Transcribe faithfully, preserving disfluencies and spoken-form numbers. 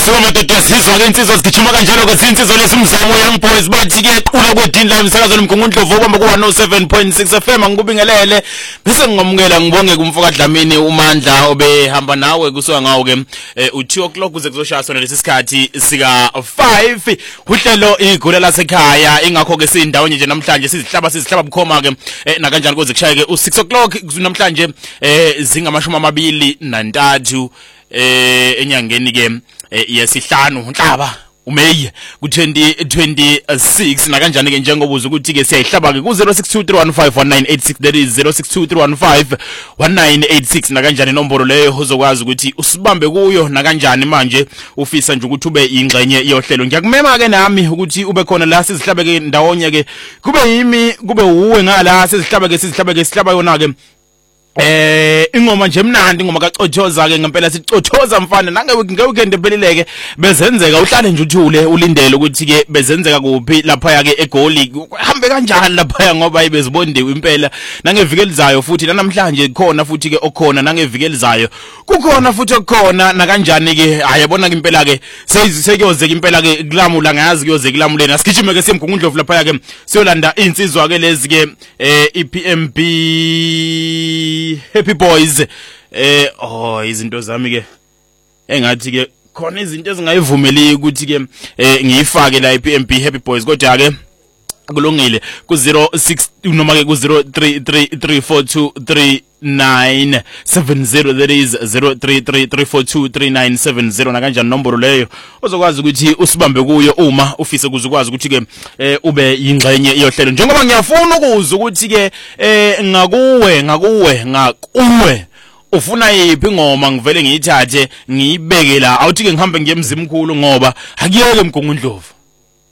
Somadoda sizwa ke insizwa sigijima kanjalo ke insizwa lesimzamo young boys bathi ke qula kwedindla umsakazo nomgungundlovu obamba ku one oh seven point six F M ngikubingelele bese ngomukela ngibonge kumfoka Dlamini uMandla obehamba nawe kusuka ngawo ke u two o'clock kuze kuzoshaya sona lesisikhathi sika five uhlelo igula lasekhaya ingakho ke sindawo nje namhlanje sizihlaba sizihlaba bukhoma ke na kanjani kuze kushaye ke u six o'clock namhlanje zingamashumi amabili nantathu eh enyangeni ke yesihlanu Nhlaba uMeyi ku twenty twenty-six na kanjani ke njengobuza ukuthi ke siyayihlaba ke ku zero six two three one five one nine eight six that is zero six two three one five one nine eight six na kanjani inombolo leyo uzokwazi ukuthi usibambe kuyo na kanjani manje ufisa nje ukuthi ube ingxenye yohlelo ngiyakumema ke nami ukuthi ube khona la sizihlabe ke ndawonye ke kube yimi kube uwe ngala sizihlabe ke sizihlabe ke sihlaba yona ke Eh ingoma nje emnandi ingoma kaCothoza ke ngempela siCothoza mfana nange ngeweekend empelileke bezenzeka uhlale nje uthule ulindele ukuthi ke bezenzeka kuphi lapha yake eGoli hambe kanjani lapha ngoba ibezibondiwe impela nangevikelizayo futhi namhlanje khona futhi ke okhona nangevikelizayo kukhona futhi okukhona na kanjani ke ayabona ke impela ke seyizekuyozeka impela ke kulamula ngayazi kuyozeka kulamuleni asigijime ke siyemgungundlovu lapha yake siyolanda insizwa ke lezi ke eh I P M B Happy Boys eh oh izinto zami ke engathi ke khona izinto ezingayivumeli ukuthi ke ngiyifake la I P M B Happy Boys kodwa ke kulungile ku zero six noma ke ku zero three three three four two three nine seven zero that is zero three three three four two three nine seven zero na kanjani nombolo leyo uzokwazi ukuthi usibambe kuyo uma ufise kuzokwazi ukuthi ke ube yingxenye yohlelo njengoba ngiyafuna ukuza ukuthi ke ngakuwe ngakuwe ngakuwe ufuna yipi ngoma ngivele ngiyithathe ngiyibeke la awuthi ke ngihambe ngiye emzimkhulu ngoba akuyeke emgungundlovu